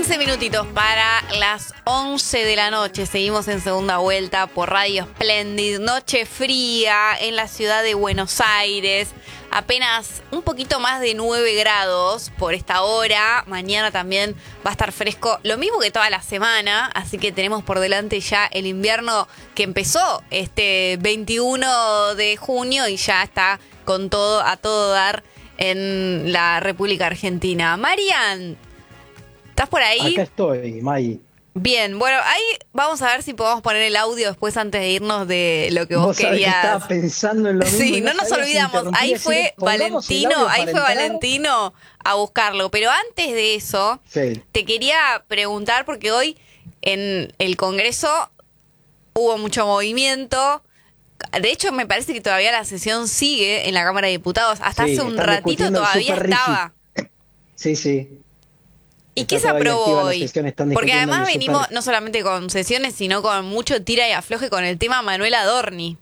15 minutitos para las 11 de la noche. Seguimos en segunda vuelta por Radio Splendid. Noche fría en la ciudad de Buenos Aires. Apenas un poquito más de 9 grados por esta hora. Mañana también va a estar fresco, lo mismo que toda la semana. Así que tenemos por delante ya el invierno que empezó este 21 de junio y ya está con todo, a todo dar en la República Argentina. Marian, ¿estás por ahí? Acá estoy, May. Bien, bueno, ahí vamos a ver si podemos poner el audio después antes de irnos de lo que vos querías. Estaba pensando en lo mismo. Sí, no nos olvidamos. Ahí fue Valentino a buscarlo. Pero antes de eso, sí, te quería preguntar, porque hoy en el Congreso hubo mucho movimiento. De hecho, me parece que todavía la sesión sigue en la Cámara de Diputados. Hasta hace un ratito todavía estaba. Sí, sí. ¿Y qué se aprobó hoy? Porque además venimos no solamente con sesiones, sino con mucho tira y afloje con el tema Manuel Adorni.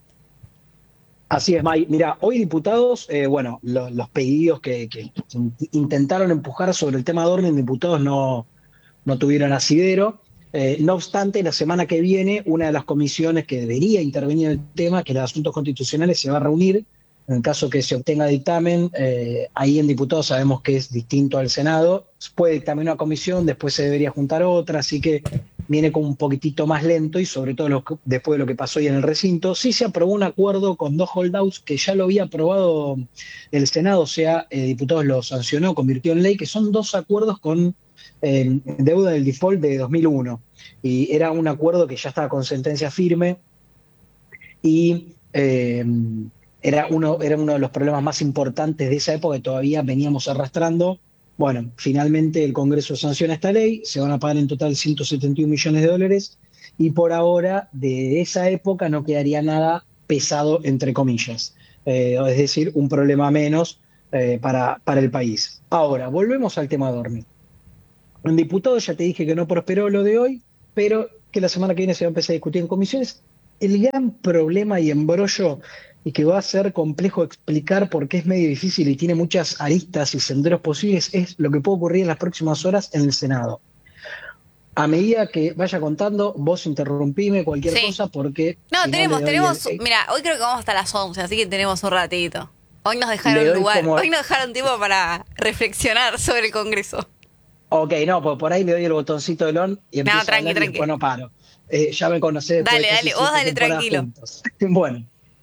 Así es, May. Mira, hoy diputados, los pedidos que intentaron empujar sobre el tema Adorni en diputados no tuvieron asidero. No obstante, la semana que viene, una de las comisiones que debería intervenir en el tema, que es la de Asuntos Constitucionales, se va a reunir. En el caso que se obtenga dictamen, ahí en diputados sabemos que es distinto al Senado. Puede dictaminar una comisión, después se debería juntar otra, así que viene como un poquitito más lento y sobre todo después de lo que pasó hoy en el recinto. Sí se aprobó un acuerdo con 2 holdouts que ya lo había aprobado el Senado, o sea, diputados lo sancionó, convirtió en ley, que son 2 acuerdos con deuda del default de 2001. Y era un acuerdo que ya estaba con sentencia firme y era uno de los problemas más importantes de esa época que todavía veníamos arrastrando. Bueno, finalmente el Congreso sanciona esta ley, se van a pagar en total 171 millones de dólares y por ahora de esa época no quedaría nada pesado, entre comillas. Es decir, un problema menos para el país. Ahora, volvemos al tema Adorni. En diputados ya te dije que no prosperó lo de hoy, pero que la semana que viene se va a empezar a discutir en comisiones. El gran problema y embrollo, y que va a ser complejo explicar porque es medio difícil y tiene muchas aristas y senderos posibles, es lo que puede ocurrir en las próximas horas en el Senado. A medida que vaya contando, vos interrumpime cualquier cosa porque... No, tenemos, mira, hoy creo que vamos hasta las 11, así que tenemos un ratito. Hoy nos dejaron hoy nos dejaron tiempo para reflexionar sobre el Congreso. Ok, no, pues por ahí le doy el botoncito del on y empiezo a hablar y después no paro. Ya me conocés. Dale, vos dale tranquilo. Juntos. Bueno,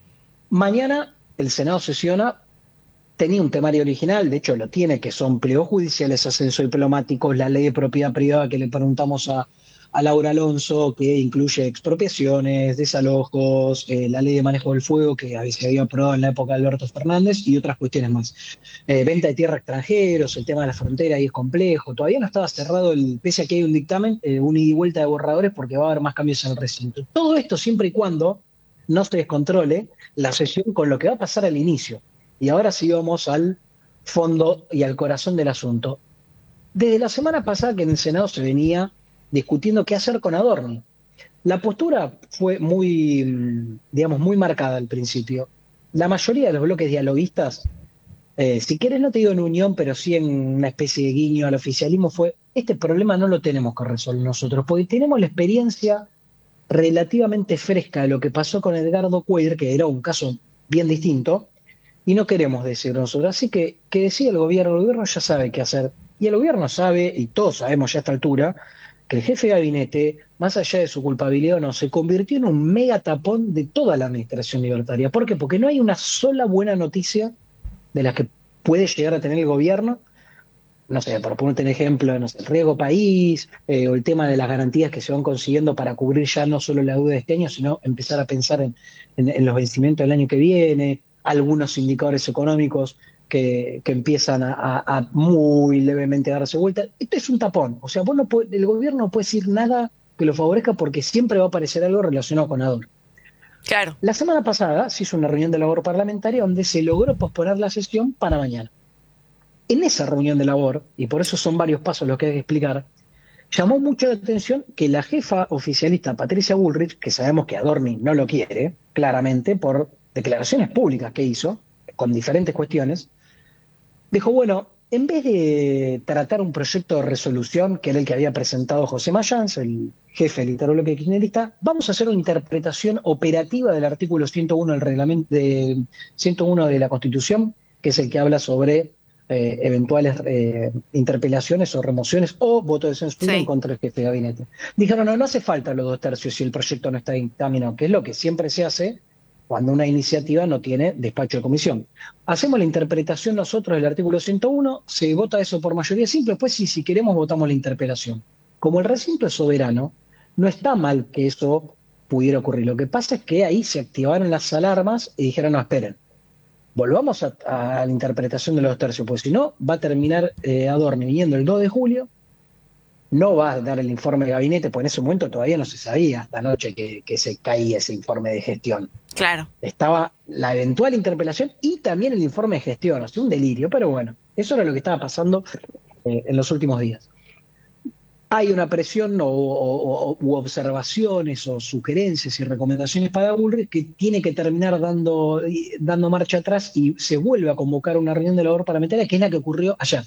mañana el Senado sesiona, tenía un temario original, de hecho lo tiene, que son pliegos judiciales, ascenso diplomáticos, la ley de propiedad privada que le preguntamos a Laura Alonso, que incluye expropiaciones, desalojos, la ley de manejo del fuego, que se había aprobado en la época de Alberto Fernández, y otras cuestiones más. Venta de tierra a extranjeros, el tema de la frontera ahí es complejo, todavía no estaba cerrado, pese a que hay un dictamen, un ida y vuelta de borradores, porque va a haber más cambios en el recinto. Todo esto siempre y cuando no se descontrole la sesión con lo que va a pasar al inicio. Y ahora sí vamos al fondo y al corazón del asunto. Desde la semana pasada que en el Senado se venía discutiendo qué hacer con Adorni. La postura fue muy marcada al principio. La mayoría de los bloques dialoguistas, si quieres no te digo en unión, pero sí en una especie de guiño al oficialismo, fue: este problema no lo tenemos que resolver nosotros, porque tenemos la experiencia relativamente fresca de lo que pasó con Edgardo Cuellar, que era un caso bien distinto, y no queremos decir nosotros. Así que decida el gobierno ya sabe qué hacer. Y el gobierno sabe, y todos sabemos ya a esta altura, que el jefe de gabinete, más allá de su culpabilidad o no, se convirtió en un mega tapón de toda la administración libertaria. ¿Por qué? Porque no hay una sola buena noticia de las que puede llegar a tener el gobierno. No sé, por ponerte un ejemplo, no sé, el riesgo país, o el tema de las garantías que se van consiguiendo para cubrir ya no solo la deuda de este año, sino empezar a pensar en los vencimientos del año que viene, algunos indicadores económicos que empiezan a muy levemente darse vuelta. Esto es un tapón. O sea, el gobierno no puede decir nada que lo favorezca porque siempre va a aparecer algo relacionado con Adorni. Claro. La semana pasada se hizo una reunión de labor parlamentaria donde se logró posponer la sesión para mañana. En esa reunión de labor, y por eso son varios pasos los que hay que explicar, llamó mucho la atención que la jefa oficialista Patricia Bullrich, que sabemos que Adorni no lo quiere, claramente, por declaraciones públicas que hizo, con diferentes cuestiones, dijo, bueno, en vez de tratar un proyecto de resolución, que era el que había presentado José Mayans, el jefe del interbloque kirchnerista, vamos a hacer una interpretación operativa del artículo 101 del reglamento de 101 de la Constitución, que es el que habla sobre eventuales interpelaciones o remociones o voto de censura en Sí, contra del jefe de gabinete. Dijeron, no, no hace falta los 2/3 si el proyecto no está dictaminado, que es lo que siempre se hace cuando una iniciativa no tiene despacho de comisión. Hacemos la interpretación nosotros del artículo 101, se vota eso por mayoría simple, después si queremos votamos la interpelación. Como el recinto es soberano, no está mal que eso pudiera ocurrir. Lo que pasa es que ahí se activaron las alarmas y dijeron, no, esperen, volvamos a la interpretación de los 2/3, pues si no, va a terminar Adorni viniendo el 2 de julio, no va a dar el informe de gabinete, pues en ese momento todavía no se sabía hasta anoche que se caía ese informe de gestión. claro. Estaba la eventual interpelación y también el informe de gestión, o sea, un delirio, pero bueno, eso era lo que estaba pasando en los últimos días. Hay una presión u observaciones o sugerencias y recomendaciones para Bullrich que tiene que terminar dando marcha atrás y se vuelve a convocar una reunión de labor parlamentaria, que es la que ocurrió ayer.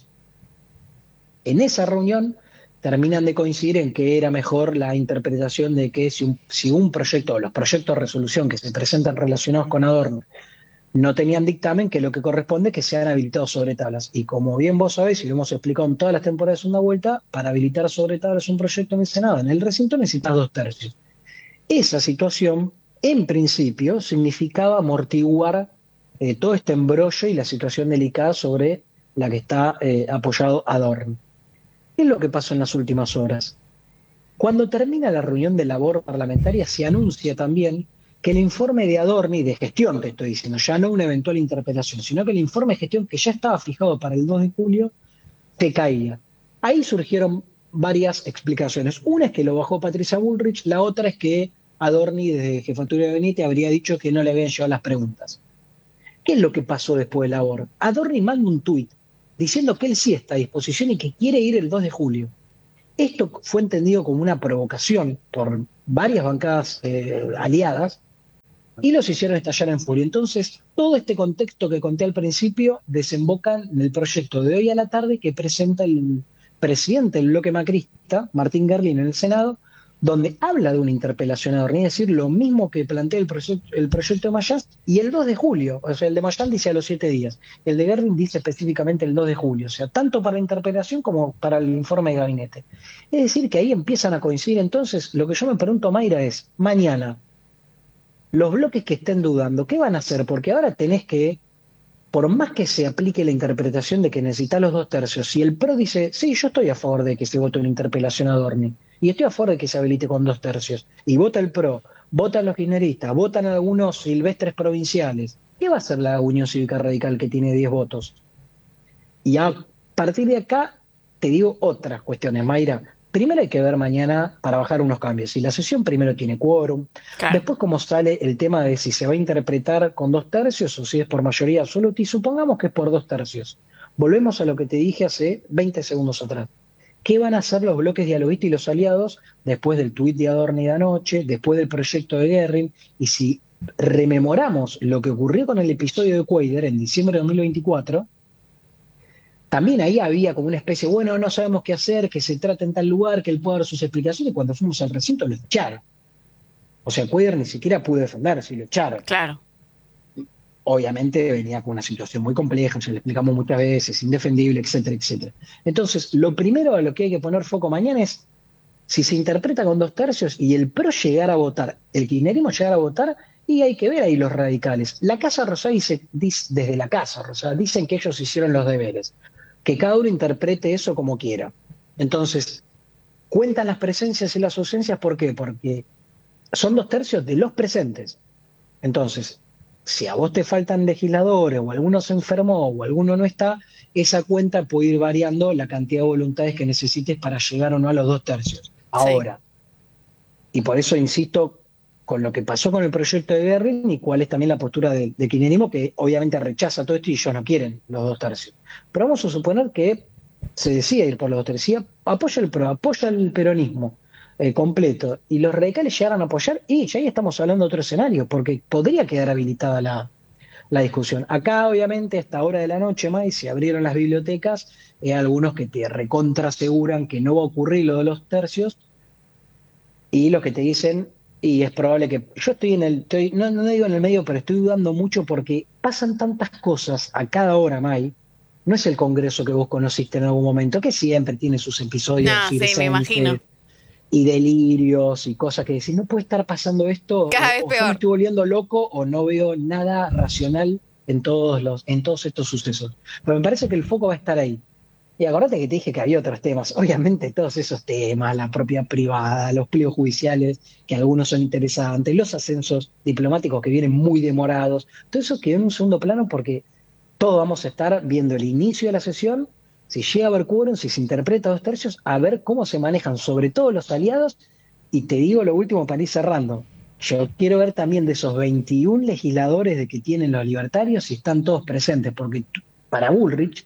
En esa reunión terminan de coincidir en que era mejor la interpretación de que si un proyecto o los proyectos de resolución que se presentan relacionados con Adorno no tenían dictamen, que lo que corresponde es que sean habilitados sobre tablas. Y como bien vos sabés, y lo hemos explicado en todas las temporadas de segunda vuelta, para habilitar sobre tablas un proyecto en el Senado, en el recinto, necesitas 2/3. Esa situación, en principio, significaba amortiguar todo este embrollo y la situación delicada sobre la que está apoyado Adorno. ¿Qué es lo que pasó en las últimas horas? Cuando termina la reunión de labor parlamentaria, se anuncia también que el informe de Adorni, de gestión te estoy diciendo, ya no una eventual interpelación, sino que el informe de gestión que ya estaba fijado para el 2 de julio, se caía. Ahí surgieron varias explicaciones. Una es que lo bajó Patricia Bullrich, la otra es que Adorni, desde Jefatura de Gabinete, habría dicho que no le habían llegado las preguntas. ¿Qué es lo que pasó después de la labor? Adorni manda un tuit diciendo que él sí está a disposición y que quiere ir el 2 de julio. Esto fue entendido como una provocación por varias bancadas aliadas y los hicieron estallar en furia. Entonces, todo este contexto que conté al principio desemboca en el proyecto de hoy a la tarde que presenta el presidente del bloque macrista, Martín Gerlin, en el Senado, donde habla de una interpelación a Dorni, es decir, lo mismo que plantea el proyecto de Mayán, y el 2 de julio, o sea, el de Mayán dice a los 7 días, el de Gerlin dice específicamente el 2 de julio, o sea, tanto para la interpelación como para el informe de gabinete. Es decir, que ahí empiezan a coincidir. Entonces, lo que yo me pregunto, Mayra, es, mañana, los bloques que estén dudando, ¿qué van a hacer? Porque ahora tenés que, por más que se aplique la interpretación de que necesita los 2/3, si el PRO dice, sí, yo estoy a favor de que se vote una interpelación a Dorni, y estoy a favor de que se habilite con 2/3, y vota el PRO, votan los kirchneristas, votan algunos silvestres provinciales, ¿qué va a hacer la Unión Cívica Radical que tiene 10 votos? Y a partir de acá te digo otras cuestiones, Mayra. Primero hay que ver mañana para bajar unos cambios. Si la sesión primero tiene quórum, Claro. después cómo sale el tema de si se va a interpretar con 2/3 o si es por mayoría absoluta, y supongamos que es por 2/3. Volvemos a lo que te dije hace 20 segundos atrás. ¿Qué van a hacer los bloques dialoguistas y los aliados después del tuit de Adorni de anoche, después del proyecto de Guerrin? Y si rememoramos lo que ocurrió con el episodio de Cuader en diciembre de 2024, también ahí había como una especie, bueno, no sabemos qué hacer, que se trata en tal lugar, que él pueda dar sus explicaciones. Cuando fuimos al recinto lo echaron. O sea, Cuellar ni siquiera pudo defenderse y lo echaron. Claro. Obviamente venía con una situación muy compleja, se lo explicamos muchas veces, indefendible, etcétera, etcétera. Entonces, lo primero a lo que hay que poner foco mañana es si se interpreta con 2/3 y el PRO llegara a votar, el kirchnerismo llegara a votar, y hay que ver ahí los radicales. La Casa Rosada dice, desde la Casa Rosada, dicen que ellos hicieron los deberes, que cada uno interprete eso como quiera. Entonces, cuentan las presencias y las ausencias, ¿por qué? Porque son 2/3 de los presentes. Entonces, si a vos te faltan legisladores, o alguno se enfermó, o alguno no está, esa cuenta puede ir variando la cantidad de voluntades que necesites para llegar o no a los 2/3. Sí. Ahora, y por eso insisto con lo que pasó con el proyecto de Guerrin y cuál es también la postura de kirchnerismo, que obviamente rechaza todo esto y ellos no quieren los 2/3. Pero vamos a suponer que se decide ir por los 2/3, y apoya el PRO, apoya el peronismo completo, y los radicales llegaran a apoyar, y ya ahí estamos hablando de otro escenario, porque podría quedar habilitada la discusión. Acá, obviamente, a esta hora de la noche, May, se abrieron las bibliotecas, hay algunos que te recontra aseguran que no va a ocurrir lo de los tercios, y los que te dicen, y es probable que, yo estoy no digo en el medio, pero estoy dudando mucho porque pasan tantas cosas a cada hora, May. No es el Congreso que vos conociste en algún momento, que siempre tiene sus episodios No, sí, me imagino. y delirios y cosas que decís, no puede estar pasando esto, Cada vez o yo me peor. estoy volviendo loco o no veo nada racional en todos estos sucesos. Pero me parece que el foco va a estar ahí. Y acordate que te dije que había otros temas. Obviamente todos esos temas, la propiedad privada, los pliegos judiciales, que algunos son interesantes, los ascensos diplomáticos que vienen muy demorados, todo eso quedó en un segundo plano porque todos vamos a estar viendo el inicio de la sesión, si llega a haber quórum, si se interpreta 2/3, a ver cómo se manejan sobre todo los aliados. Y te digo lo último para ir cerrando. Yo quiero ver también de esos 21 legisladores de que tienen los libertarios si están todos presentes, porque para Bullrich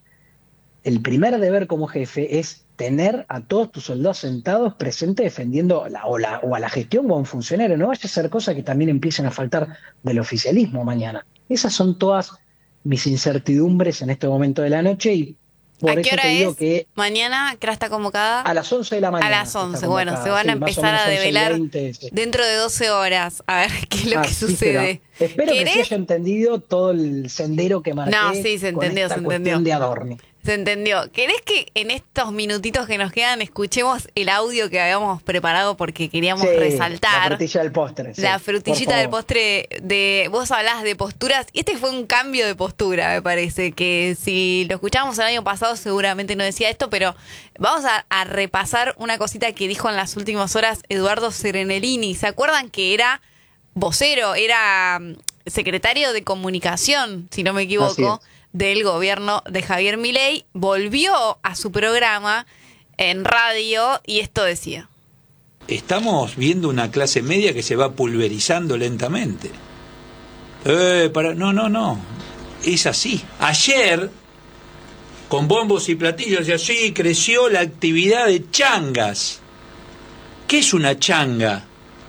el primer deber como jefe es tener a todos tus soldados sentados presentes defendiendo o a la gestión o a un funcionario. No vaya a ser cosa que también empiecen a faltar del oficialismo mañana. Esas son todas mis incertidumbres en este momento de la noche y por ¿A qué eso hora te digo es? que Mañana, ¿qué hora está convocada? a las 11 de la mañana. A las 11, está bueno, convocada. se van a Sí, más o empezar menos a develar 11:20, sí. dentro de 12 horas. A ver qué es lo que Así sucede. será. Espero que se ¿Querés? haya entendido todo el sendero que marqué No, sí, se con entendió, esta se cuestión entendió. de Adorni. Se entendió. ¿Querés que en estos minutitos que nos quedan escuchemos el audio que habíamos preparado porque queríamos Sí, resaltar? la frutilla del postre. Sí, La por frutillita del favor. postre vos hablás de posturas y este fue un cambio de postura, me parece, que si lo escuchamos el año pasado seguramente no decía esto, pero vamos a repasar una cosita que dijo en las últimas horas Eduardo Serenellini. ¿Se acuerdan que era vocero, era secretario de comunicación, si no me equivoco, del gobierno de Javier Milei? Volvió a su programa en radio y esto decía. Estamos viendo una clase media que se va pulverizando lentamente. No. Es así. Ayer, con bombos y platillos y así, creció la actividad de changas. ¿Qué es una changa?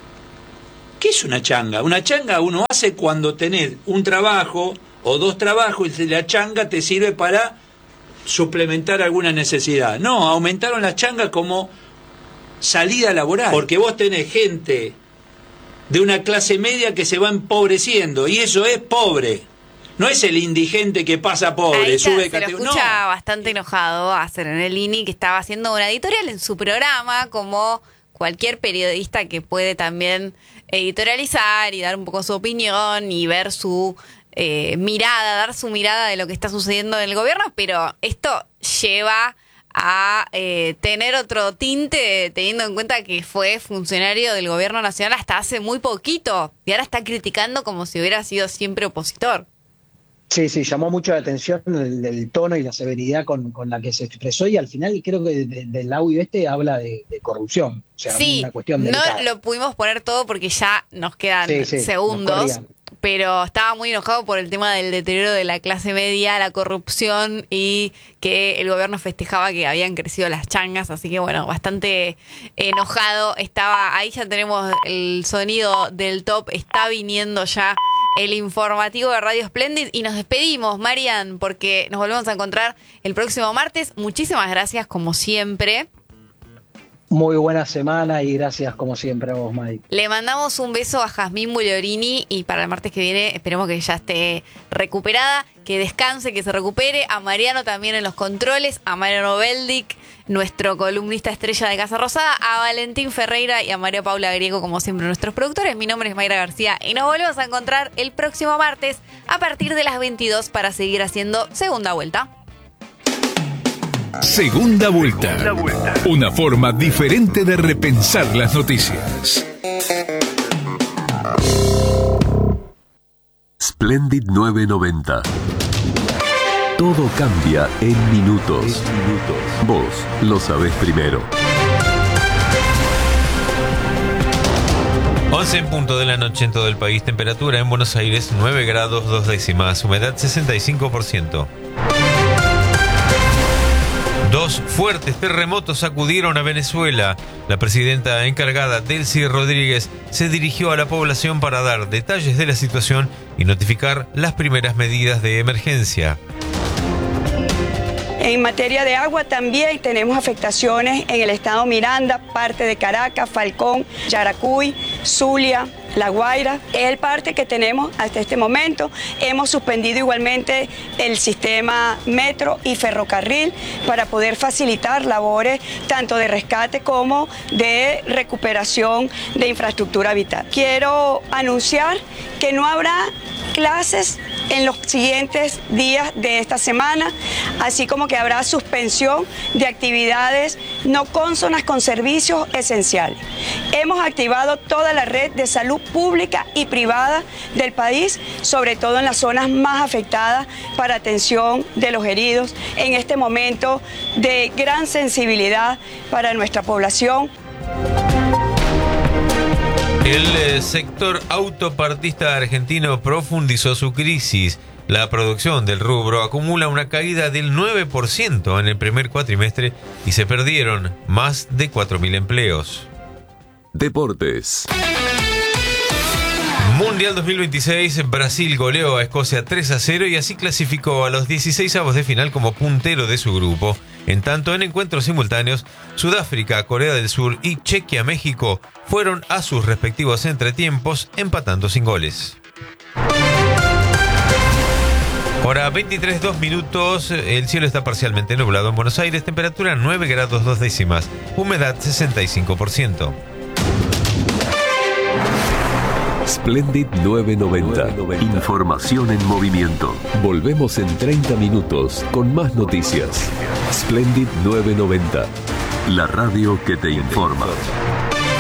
¿Qué es una changa? Una changa uno hace cuando tenés un trabajo o dos trabajos y la changa te sirve para suplementar alguna necesidad. No, aumentaron la changa como salida laboral, porque vos tenés gente de una clase media que se va empobreciendo y eso es pobre. No es el indigente que pasa pobre, Ahí sube se lo escucha bastante enojado a Serenellini, que estaba haciendo una editorial en su programa, como cualquier periodista que puede también editorializar y dar un poco su opinión y ver su mirada, dar su mirada de lo que está sucediendo en el gobierno, pero esto lleva a tener otro tinte, teniendo en cuenta que fue funcionario del gobierno nacional hasta hace muy poquito y ahora está criticando como si hubiera sido siempre opositor. Sí, llamó mucho la atención el tono y la severidad con la que se expresó y al final creo que del audio habla de corrupción. O sea, Sí, una cuestión no delicada. lo pudimos poner todo porque ya nos quedan segundos, nos corrían. pero estaba muy enojado por el tema del deterioro de la clase media, la corrupción y que el gobierno festejaba que habían crecido las changas, así que bueno, bastante enojado estaba. Ahí ya tenemos el sonido del top, está viniendo ya el informativo de Radio Splendid y nos despedimos, Marian, porque nos volvemos a encontrar el próximo martes. Muchísimas gracias como siempre. Muy buena semana y gracias como siempre a vos, Mike. Le mandamos un beso a Jazmín Bugliorini y para el martes que viene esperemos que ya esté recuperada, que descanse, que se recupere. A Mariano también en los controles, a Mariano Beldic, nuestro columnista estrella de Casa Rosada, a Valentín Ferreira y a María Paula Griego, como siempre, nuestros productores. Mi nombre es Mayra García y nos volvemos a encontrar el próximo martes a partir de las 22 para seguir haciendo Segunda Vuelta. Segunda vuelta. Una forma diferente de repensar las noticias. Splendid 990. Todo cambia en minutos. Vos lo sabés primero. 11 en punto de la noche en todo el país. Temperatura en Buenos Aires 9 grados 2 décimas. Humedad 65%. Dos fuertes terremotos sacudieron a Venezuela. La presidenta encargada, Delcy Rodríguez, se dirigió a la población para dar detalles de la situación y notificar las primeras medidas de emergencia. En materia de agua también tenemos afectaciones en el estado Miranda, parte de Caracas, Falcón, Yaracuy, Zulia, La Guaira. Es el parte que tenemos hasta este momento. Hemos suspendido igualmente el sistema metro y ferrocarril para poder facilitar labores tanto de rescate como de recuperación de infraestructura vital. Quiero anunciar que no habrá clases en los siguientes días de esta semana, así como que habrá suspensión de actividades no cónsonas con servicios esenciales. Hemos activado toda la red de salud pública y privada del país, sobre todo en las zonas más afectadas, para atención de los heridos en este momento de gran sensibilidad para nuestra población. El sector autopartista argentino profundizó su crisis. La producción del rubro acumula una caída del 9% en el primer cuatrimestre y se perdieron más de 4.000 empleos. Deportes. Mundial 2026, Brasil goleó a Escocia 3-0 y así clasificó a los 16avos de final como puntero de su grupo. En tanto, en encuentros simultáneos, Sudáfrica, Corea del Sur y Chequia-México fueron a sus respectivos entretiempos empatando sin goles. Hora 23:02 minutos, el cielo está parcialmente nublado en Buenos Aires, temperatura 9 grados 2 décimas, humedad 65%. Splendid 990. Información en movimiento. Volvemos en 30 minutos con más noticias. Splendid 990. La radio que te informa.